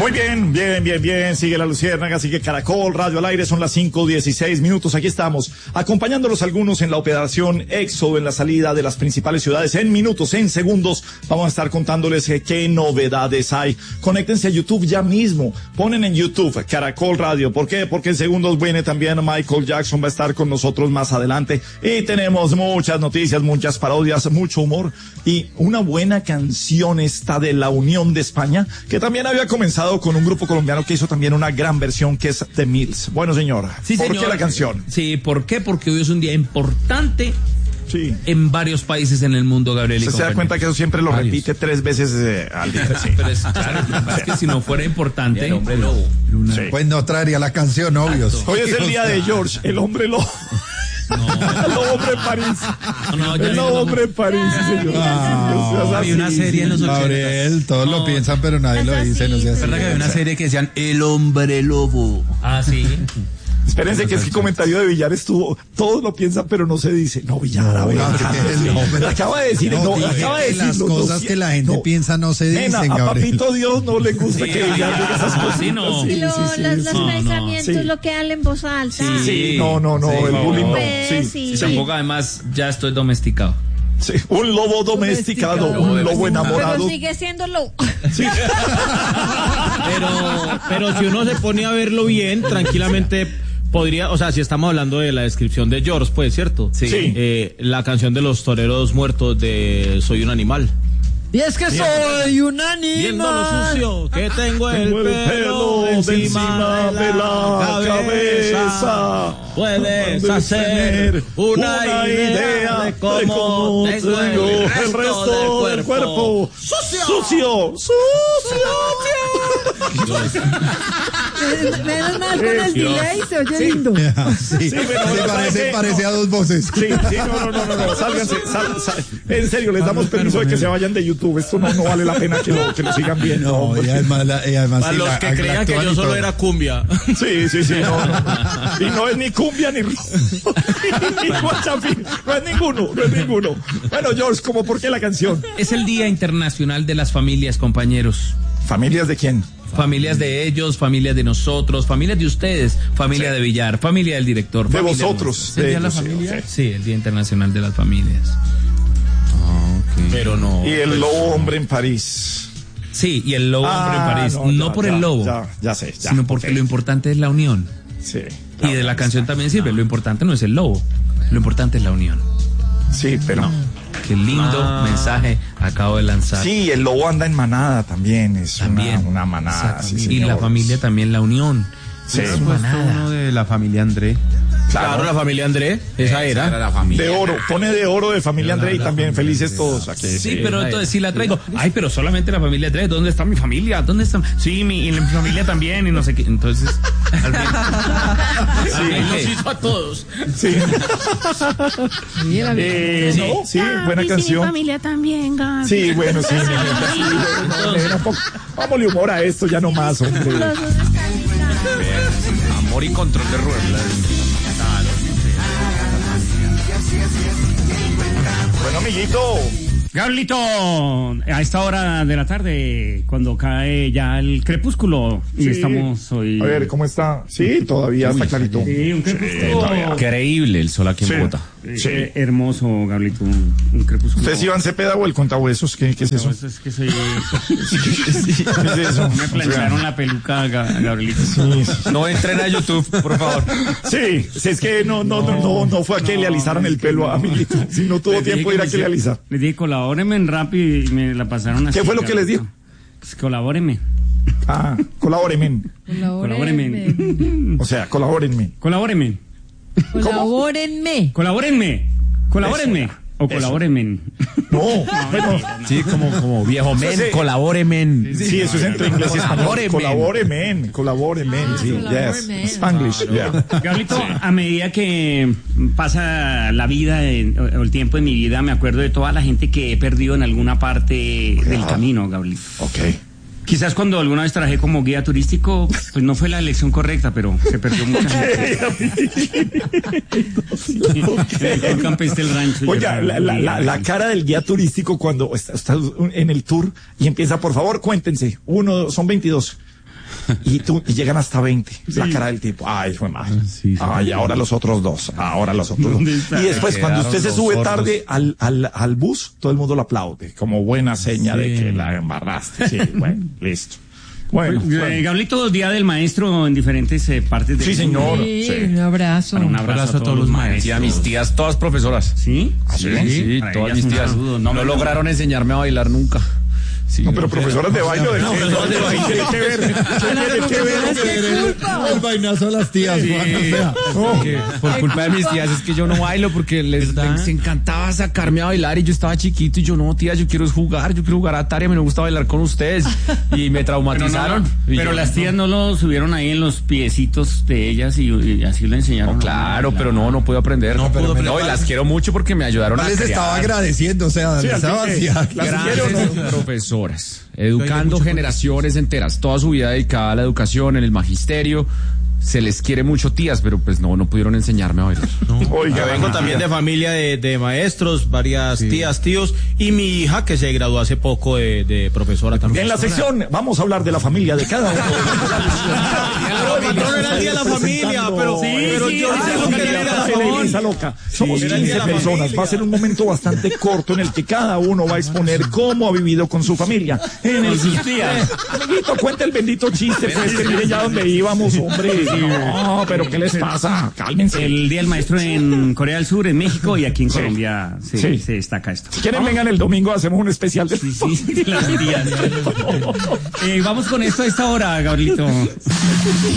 Muy bien, bien. Sigue la Luciérnaga, sigue Caracol, Radio al Aire, son las 5:16. Aquí estamos, acompañándolos algunos en la operación Éxodo, en la salida de las principales ciudades. En minutos, en segundos, vamos a estar contándoles qué novedades hay. Conéctense a YouTube ya mismo. Ponen en YouTube Caracol Radio. ¿Por qué? Porque en segundos viene también Michael Jackson, va a estar con nosotros más adelante. Y tenemos muchas noticias, muchas parodias, mucho humor y una buena canción esta de la Unión de España, que también había comenzado con un grupo colombiano que hizo también una gran versión, que es The Mills. Bueno, señor, sí, ¿por señor, qué la canción? Sí, ¿por qué? Porque hoy es un día importante en varios países en el mundo, Gabriel. ¿Usted se da cuenta que eso siempre lo repite 3 veces al día? Sí. Pero es que si no fuera importante, el hombre lobo. Sí. Pues no traería la canción, obvio. Hoy es el día de George, el hombre lobo. No. El hombre en París. El hombre en París, sí, señor. Había una serie en los 80. Gabriel, todos lo piensan, pero nadie lo dice. No sé. ¿Verdad que había una serie que decían El hombre lobo? Ah, sí. Espérense que es que el comentario de Villar estuvo, todos lo piensan pero no se dice. No, Villar, a ver, acaba de decir, acaba de decir las cosas que la gente piensa no se dicen, Nena, Gabriel. a Papito Dios no le gusta que Villar diga esas cosas. Sí, no. Los pensamientos lo quedan en voz alta. Sí, no, el bullying no. Sí. Tampoco, además, ya estoy domesticado. Sí, un lobo domesticado, un lobo enamorado. Pero sigue siendo lobo. Sí. Pero si uno se pone a verlo bien, tranquilamente podría, o sea, si estamos hablando de la descripción de George, pues, ¿cierto? Sí. La canción de los toreros muertos de Soy un animal. Y es que soy un Viendo lo animal. sucio que tengo el pelo encima de la cabeza. Puedes hacer una idea de cómo tengo el resto del cuerpo. ¡Sucio! Menos mal con el delay se oye lindo. Sí, pero parece a dos voces. Sí, no, sálganse, en serio, les damos permiso de que se vayan de YouTube, esto no vale la pena que lo sigan viendo. No, y además Para los que creían que yo solo era cumbia. Sí, no. Y no es ni cumbia ni guachafín, no es ninguno. Bueno, George, ¿cómo por qué la canción? Es el Día Internacional de las Familias, compañeros. ¿Familias de quién? Familias de ellos, familias de nosotros, familias de ustedes, familia de Villar, familia del director. De familia vosotros. ¿El Día de la Familia? Sí, el Día Internacional de las Familias. Okay. Pero no. Y el lobo hombre en París. Sí, y el lobo hombre en París. No por el lobo, ya sé, sino porque lo importante es la unión. Sí. Y de la canción también sirve, lo importante no es el lobo, lo importante es la unión. Sí, pero... Qué lindo mensaje acabo de lanzar. Sí, el lobo anda en manada también, es una manada. Sí, y la familia también, la unión. Sí. Es manada. Uno de la familia André. Claro, la familia André, esa era la familia. De oro, pone de oro de familia André y también felices todos aquí. Sí, pero entonces sí la traigo. Ay, pero solamente la familia André, ¿dónde está mi familia? ¿Dónde está? Sí, y mi familia también, y no sé qué. Entonces, al fin los hizo a todos. Sí. Sí, buena canción. Mi familia también, Gaby. Sí, bueno, sí. Vámonos humor a esto, ya no más, hombre. Amor y control de ruedas. Bueno, amiguito. Gablito, a esta hora de la tarde, cuando cae ya el crepúsculo, y estamos hoy... A ver, ¿cómo está? Sí, todavía está clarito. Sí, un crepúsculo. Increíble el sol aquí en Bogotá. Sí. Hermoso, Gablito, un crepúsculo. ¿Usted es Iván Cepeda o el contahuesos? ¿Qué es eso? Es que soy... ¿Qué es eso? Me plancharon la peluca, Gabrielito. No entren a YouTube, por favor. Sí, es que no fue a que le alisaran el pelo a amiguito. Si no tuvo tiempo de ir a que le alisar. Les dije, colabórenme en rap y me la pasaron así. ¿Qué fue lo que les dijo? Pues, colabórenme. Ah, colabórenme. Colabórenme. O sea, colabórenme. Colabórenme. Colabórenme. O colabórenme. No, bueno. Sí, como viejo men, colabórenme. Sí, eso es entre inglés y español. Colabórenme. Sí, yes. Spanglish, yeah. Gablito, a medida que pasa la vida o el tiempo de mi vida, me acuerdo de toda la gente que he perdido en alguna parte del camino, Gablito. Ok. Quizás cuando alguna vez trabajé como guía turístico, pues no fue la elección correcta, pero se perdió mucha gente. El campestre del rancho. Oye, la cara del guía turístico cuando está en el tour y empieza, por favor, cuéntense. Son 22. y llegan hasta 20. La cara del tipo, ay, fue mal. Ay, ahora los otros dos. Y después, cuando usted se sube tarde al bus, todo el mundo lo aplaude, como buena seña de que la embarraste. Sí, bueno, listo. Bueno. Gablito, Día del Maestro en diferentes partes del mundo. Sí, señor. Sí. Un abrazo. Bueno, un abrazo a todos los maestros. Y a mis tías, todas profesoras. ¿Sí? Sí, todas mis tías. No lograron enseñarme a bailar nunca. Sí, no, pero profesoras de baile de profesoras de baile tiene que ver. El vainazo a las tías, por culpa de mis tías es que yo no bailo porque les encantaba sacarme a bailar y yo estaba chiquito y yo no, tía, yo quiero jugar a Atari, me gusta bailar con ustedes y me traumatizaron. Pero las tías no lo subieron ahí en los piecitos de ellas y así lo enseñaron. No, claro, pero no puedo aprender. No, y las quiero mucho porque me ayudaron a les crear. Estaba agradeciendo, o sea, grandes profesoras, educando generaciones enteras, toda su vida dedicada a la educación, en el magisterio. Se les quiere mucho, tías, pero pues no pudieron enseñarme a bailar. Oiga, vengo también de familia de maestros, varias tías, tíos, y mi hija que se graduó hace poco de profesora también. En la sección vamos a hablar de la familia de cada uno. No era el día de la familia, pero yo no sé lo que era loca. Somos 15 personas. Va a ser un momento bastante corto en el que cada uno va a exponer cómo ha vivido con su familia. En el día. Amiguito, cuenta el bendito chiste, pues, que mire ya dónde íbamos, hombre. No, pero ¿qué les pasa? Cálmense. El Día del Maestro en Corea del Sur, en México y aquí en Colombia se destaca esto. Si quieren, vengan el domingo, hacemos un especial de las tías. Vamos con esto a esta hora, Gabrielito.